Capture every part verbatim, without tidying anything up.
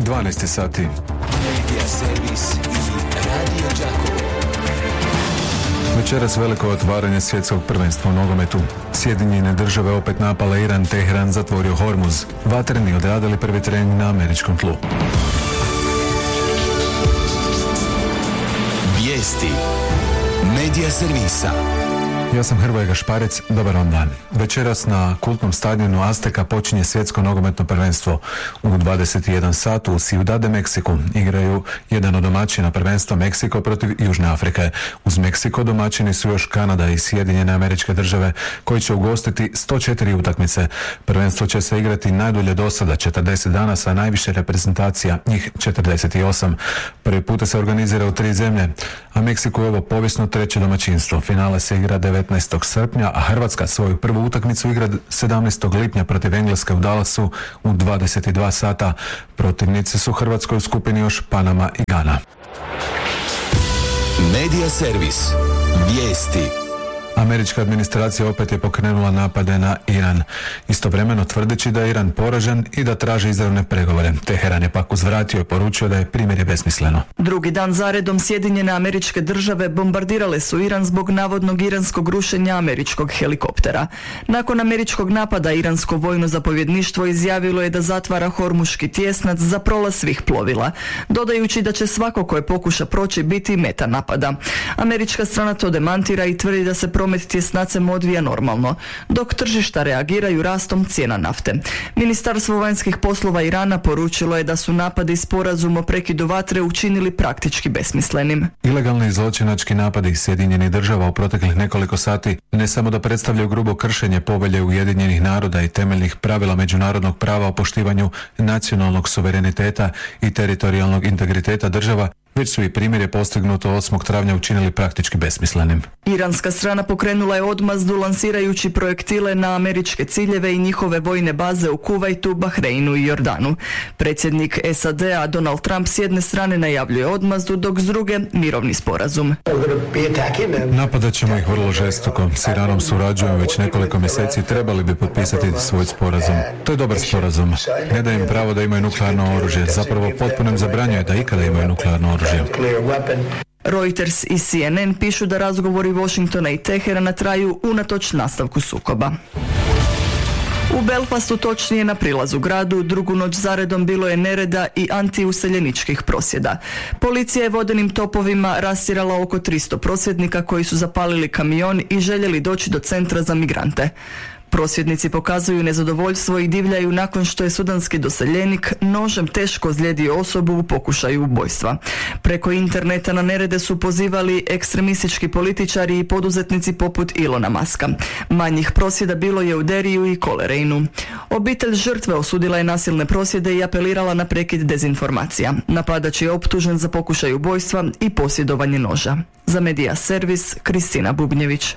dvanaest sati. Media servis i Radio Đakovo. Večeras veliko otvaranje svjetskog prvenstva u nogometu. Sjedinjene države opet napale Iran, Teheran zatvorio Hormuz. Vatreni odradili prvi trening na američkom tlu. Vijesti Media servisa. Ja sam Hrvoje Gašparec, dobar vam dan. Večeras na kultnom stadionu Azteka počinje svjetsko nogometno prvenstvo. U dvadeset jedan sat u Ciudad de Mexico igraju jedan od domaćina prvenstva Meksiko protiv Južne Afrike. Uz Meksiko domaćini su još Kanada i Sjedinjene Američke Države koji će ugostiti sto četiri utakmice. Prvenstvo će se igrati najdulje do sada, četrdeset dana sa najviše reprezentacija, njih četrdeset osam. Prvi puta se organizira u tri zemlje, a Meksiko je ovo povijesno treće domaćinstvo. Finale se igra devetnaestog srpnja, a Hrvatska svoju prvu utakmicu igra sedamnaestog lipnja protiv Engleske u Dallasu u dvadeset dva sata. Protivnici su Hrvatskoj u skupini još Panama i Gana. Media servis. Vijesti. Američka administracija opet je pokrenula napade na Iran, istovremeno tvrdeći da je Iran poražen i da traži izravne pregovore. Teheran je pak uzvratio i poručio da je primirje besmisleno. Drugi dan zaredom Sjedinjene Američke Države bombardirale su Iran zbog navodnog iranskog rušenja američkog helikoptera. Nakon američkog napada iransko vojno zapovjedništvo izjavilo je da zatvara Hormuški tjesnac za prolaz svih plovila, dodajući da će svako koje pokuša proći biti meta napada. Američka strana to demantira i tvrdi da se promet tjesnacem odvija normalno, dok tržišta reagiraju rastom cijena nafte. Ministarstvo vanjskih poslova Irana poručilo je da su napadi sporazum o prekidu vatre učinili praktički besmislenim. Ilegalni zločinački napadi Sjedinjenih država u proteklih nekoliko sati ne samo da predstavljaju grubo kršenje povelje Ujedinjenih naroda i temeljnih pravila međunarodnog prava o poštivanju nacionalnog suvereniteta i teritorijalnog integriteta država, već su i primirje postignuto osmog travnja učinili praktički besmislenim. Iranska strana pokrenula je odmazdu lansirajući projektile na američke ciljeve i njihove vojne baze u Kuvajtu, Bahreinu i Jordanu. Predsjednik S A D-a Donald Trump s jedne strane najavljuje odmazdu, dok s druge mirovni sporazum. Napadat ćemo ih vrlo žestoko. S Iranom surađujemo već nekoliko mjeseci i trebali bi potpisati svoj sporazum. To je dobar sporazum. Ne daje im pravo da imaju nuklearno oružje. Zapravo potpuno im zabranjuje da ikada imaju nuklearno oružje. Reuters i C N N pišu da razgovori Washingtona i Teherana traju unatoč nastavku sukoba. U Belfastu, točnije na prilazu gradu, drugu noć zaredom bilo je nereda i antiuseljeničkih prosvjeda. Policija je vodenim topovima rastjerala oko tristo prosvjednika koji su zapalili kamion i željeli doći do centra za migrante. Prosvjednici pokazuju nezadovoljstvo i divljaju nakon što je sudanski doseljenik nožem teško ozlijedio osobu u pokušaju ubojstva. Preko interneta na nerede su pozivali ekstremistički političari i poduzetnici poput Ilona Maska. Manjih prosvjeda bilo je u Deriju i Kolereinu. Obitelj žrtve osudila je nasilne prosvjede i apelirala na prekid dezinformacija. Napadač je optužen za pokušaj ubojstva i posjedovanje noža. Za Media servis, Kristina Bubnjević.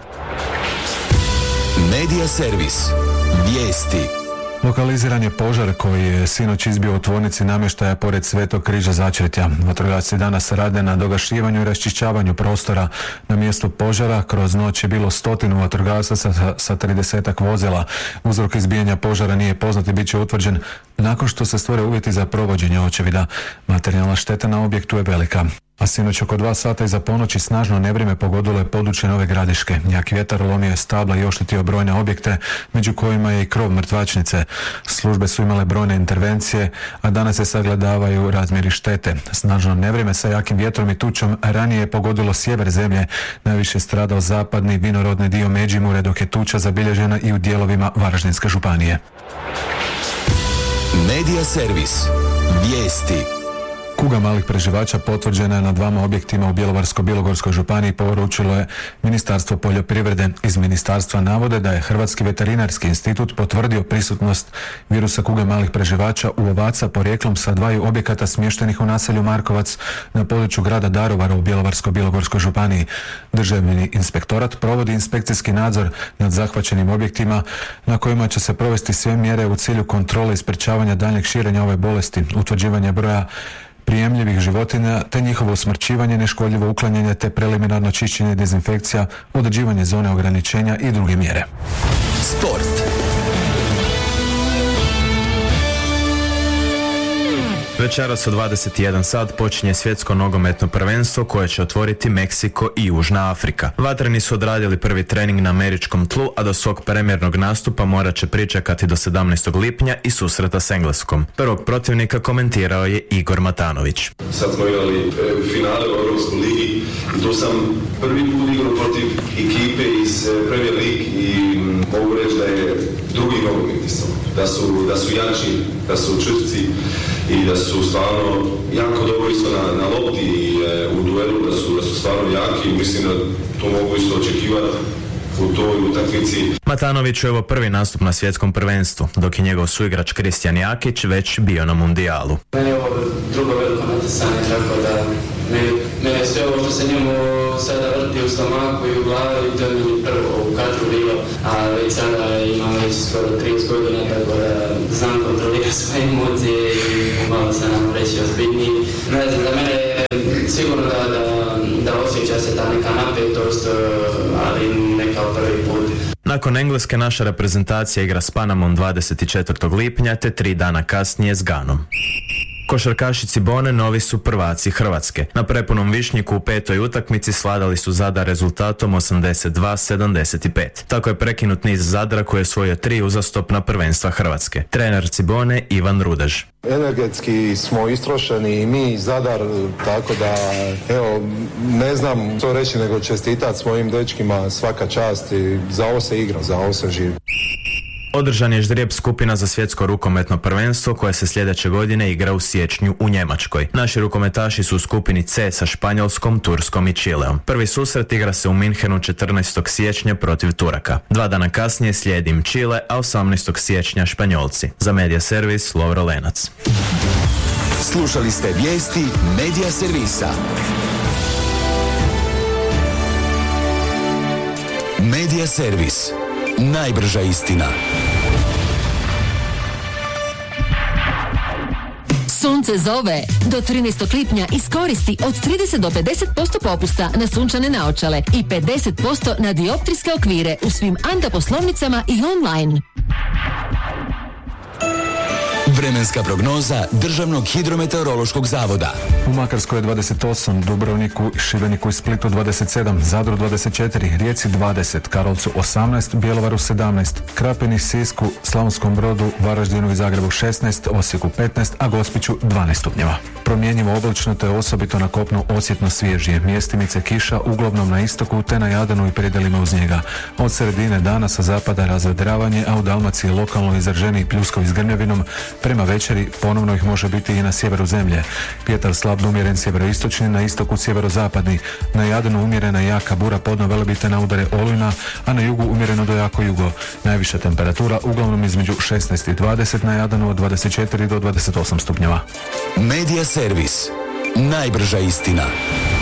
Media servis. Vijesti. Lokaliziran je požar koji je sinoć izbio u tvornici namještaja pored Svetog križa Začretja. Vatrogasci danas rade na dogašivanju i raščišćavanju prostora. Na mjestu požara kroz noć je bilo stotinu vatrogasaca sa, sa tridesetak vozila. Uzrok izbijanja požara nije poznat i bit će utvrđen nakon što se stvore uvjeti za provođenje očevida. Materijalna šteta na objektu je velika. A sinoć oko dva sata iza ponoći snažno nevrijeme pogodilo je područje Nove Gradiške. Jak vjetar lomio je stabla i oštetio brojne objekte, među kojima je i krov mrtvačnice. Službe su imale brojne intervencije, a danas se sagledavaju razmjeri štete. Snažno nevrijeme sa jakim vjetrom i tučom ranije je pogodilo sjever zemlje. Najviše stradao zapadni vinorodni dio Međimurja, dok je tuča zabilježena i u dijelovima Varaždinske županije. Media servis. Vijesti. Kuga malih preživača potvrđena je na dvama objektima u Bjelovarsko-bilogorskoj županiji, poručilo je Ministarstvo poljoprivrede. Iz ministarstva navode da je Hrvatski veterinarski institut potvrdio prisutnost virusa kuge malih preživača u ovaca porijeklom sa dvaju objekata smještenih u naselju Markovac na području grada Daruvara u Bjelovarsko-bilogorskoj županiji. Državni inspektorat provodi inspekcijski nadzor nad zahvaćenim objektima na kojima će se provesti sve mjere u cilju kontrole i sprečavanja daljnjeg širenja ove bolesti, utvrđivanje broja prijemljivih životinja te njihovo usmrćivanje, neškodljivo uklanjanje te preliminarno čišćenje i dezinfekcija, određivanje zone ograničenja i druge mjere. Sport. Večeras u dvadeset i jedan sat počinje svjetsko nogometno prvenstvo koje će otvoriti Meksiko i Južna Afrika. Vatreni su odradili prvi trening na američkom tlu, a do svog premijernog nastupa morat će pričekati do sedamnaestog lipnja i susreta s Engleskom. Prvog protivnika komentirao je Igor Matanović. Sad smo igrali finale u Europskoj ligi i tu sam prvi put igrao protiv ekipe iz Premier League i mogu reći da je drugi nogometni isto. Da su, da su jači, da su čvrsti i da su stvarno jako dobro isto na, na lopti i e, u duelu, da su, da su stvarno jaki i mislim da to mogu isto očekivati u toj utakmici. Matanović je ovo prvi nastup na svjetskom prvenstvu, dok je njegov suigrač Kristijan Jakić već bio na mundijalu. Meni je ovo drugo veliko natjecanje, tako da meni je sve ovo što se njemu sada vrti u stomaku i u glavi, to je mi prvo u kadru bilo, a već sada imam već skoro trideset godina, tako da znam kontrolirati svoje emocije i malo se nam reći ozbiljniji. Ne znam, za mene je sigurno da, da, da osjeća se ta neka napetost, ali ne kao prvi put. Nakon Engleske naša reprezentacija igra s Panamom dvadeset četvrtog lipnja te tri dana kasnije s Ganom. Košarkaši Cibone novi su prvaci Hrvatske. Na prepunom Višnjiku u petoj utakmici svladali su Zadar rezultatom osamdeset dva sedamdeset pet. Tako je prekinut niz Zadra koji je osvojio tri uzastopna prvenstva Hrvatske. Trener Cibone Ivan Rudež. Energetski smo istrošeni i mi Zadar, tako da evo, ne znam što reći nego čestitati svojim dečkima, svaka čast i za ovo se igra, za ovo se živi. Održan je ždrijeb skupina za svjetsko rukometno prvenstvo koje se sljedeće godine igra u siječnju u Njemačkoj. Naši rukometaši su u skupini C sa Španjolskom, Turskom i Čileom. Prvi susret igra se u Minhenu četrnaestog siječnja protiv Turaka. Dva dana kasnije slijedi im Čile, a osamnaestog siječnja Španjolci. Za Media Servis Lovro Lenac. Slušali ste vijesti Media Servisa. Media Servis. Najbrža istina. Sunce zove. Do trinaestog lipnja iskoristi od trideset do pedeset posto popusta na sunčane naočale i pedeset posto na dioptrijske okvire u svim Anta poslovnicama i online. Vremenska prognoza Državnog hidrometeorološkog zavoda. U Makarskoj je dvadeset osam, Dubrovniku, Šibeniku i Splitu dvadeset sedam, Zadru dvadeset četiri, Rijeci dvadeset, Karlovcu osamnaest, Bjelovaru sedamnaest, Krapini, Sisku, Slavonskom Brodu, Varaždinu i Zagrebu šesnaest, Osijeku petnaest, a Gospiću dvanaest stupnjeva. Promjenjivo oblačno te osobito na kopnu osjetno svježije. Mjestimice kiša uglavnom na istoku te na Jadranu i predjelima uz njega. Od sredine dana sa zapada razvedravanje, a u Dalmaciji lokalno izraženiji pljuskovi s grmljavinom. Prema večeri ponovno ih može biti i na sjeveru zemlje. Vjetar slab do umjeren sjeveroistočni, na istoku sjeverozapadni. Na Jadranu umjerena jaka bura podno Velebite na udare olujna, a na jugu umjereno do jako jugo. Najviša temperatura uglavnom između šesnaest i dvadeset, na Jadranu od dvadeset četiri do dvadeset osam stupnjeva. Media Servis. Najbrža istina.